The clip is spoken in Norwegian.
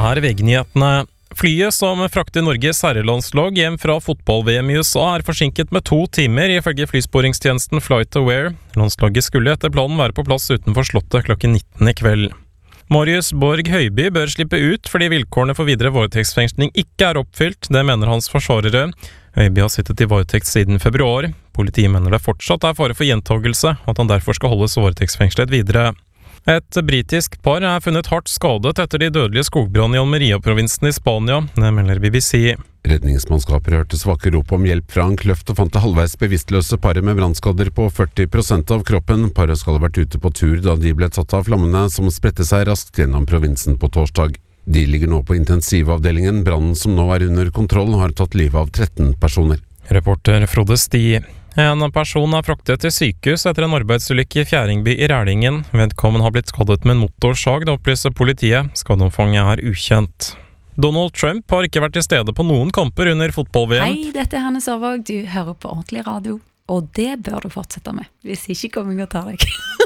er VG-nyhetene. Flyet som frakter Norges herrelandslag hjem fra fotball-VM i USA er forsinket med 2 timer, ifølge flysporingstjenesten FlightAware. Landslaget skulle etter planen være på plass utenfor slottet klokken 19 i kveld. Marius Borg Høiby bør slippe ut fordi vilkårene for videre varetektsfengsling ikke er oppfylt, det mener hans forsvarere. Høiby har sittet i varetekt siden februar. Politiet mener det fortsatt er fare for gjentagelse, og at han derfor skal holdes varetektsfengslet videre. Et britisk par er funnet hardt skadet etter de dødelige skogbrannene i Almeria-provinsen i Spania, det melder BBC. Redningsmannskaper hørte svake rop om hjelp fra en kløft og fant det halvveis bevisstløse paret med brannskader på 40% av kroppen. Paret skal ha vært ute på tur da de ble tatt av flammene som spredte seg raskt gjennom provinsen på torsdag. De ligger nå på intensivavdelingen. Brannen som nå er under kontroll har tatt livet av 13 personer. Reporter Frode Sti. En person er fraktet til sykehus etter en arbeidsulykke i Fjæringby i Rælingen. Vedkommende har blitt skadet med en motorsag, det opplyser politiet. Skadeomfanget er ukjent. Donald Trump har ikke vært til stede på noen kamper under fotball-VM. Hei, dette er Hanne Sørvåg. Du hører på Ordentlig Radio, og det bør du fortsette med. Hvis ikke kommer jeg og tar deg.